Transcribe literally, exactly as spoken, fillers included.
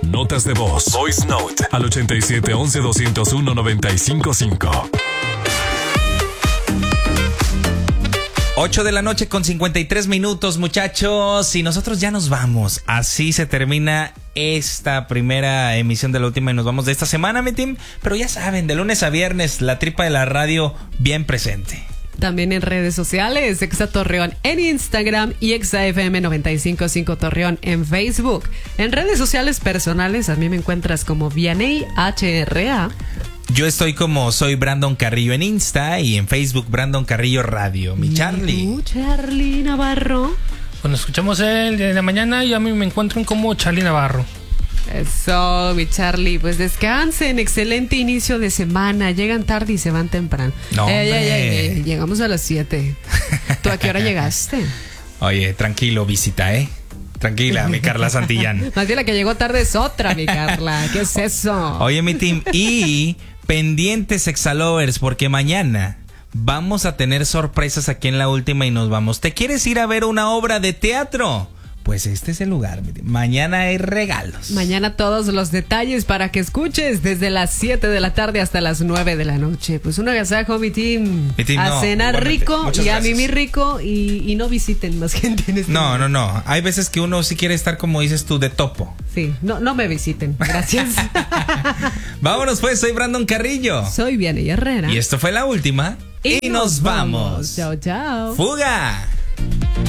notas de voz. Voice Note al ochenta y siete once doscientos uno noventa y cinco cinco. ocho de la noche con cincuenta y tres minutos, muchachos, y nosotros ya nos vamos. Así se termina esta primera emisión de la última y nos vamos de esta semana, mi team. Pero ya saben, de lunes a viernes, la tripa de la radio bien presente. También en redes sociales, Exa Torreón en Instagram y Exa F M noventa y cinco punto cinco Torreón en Facebook. En redes sociales personales, a mí me encuentras como Vianey H R A. Yo estoy como soy Brandon Carrillo en Insta y en Facebook Brandon Carrillo Radio. Mi Charlie. ¿Y tú, Charlie Navarro? Bueno, escuchamos el día de la mañana y a mí me encuentro como Charlie Navarro. Eso, mi Charlie, pues descansen, excelente inicio de semana, llegan tarde y se van temprano. No, ey, ey, ey, ey, llegamos a las siete. ¿Tú a qué hora llegaste? Oye, tranquilo, visita, ¿eh? Tranquila, mi Carla Santillán. Más bien la que llegó tarde es otra, mi Carla. ¿Qué es eso? Oye, mi team, y pendientes Exalovers, porque mañana vamos a tener sorpresas aquí en la última y nos vamos. ¿Te quieres ir a ver una obra de teatro? Pues este es el lugar, mi team. Mañana hay regalos. Mañana todos los detalles para que escuches desde las siete de la tarde hasta las nueve de la noche. Pues un agasajo, mi team. Mi team a no, cenar igualmente. rico Muchas y a gracias. mimir rico y, y no visiten más gente en este No, lugar. no, no. Hay veces que uno sí quiere estar, como dices tú, de topo. Sí, no, no me visiten. Gracias. Vámonos pues, soy Brandon Carrillo. Soy Vianey Herrera. Y esto fue la última. Y, y nos vamos. vamos. Chao, chao. ¡Fuga!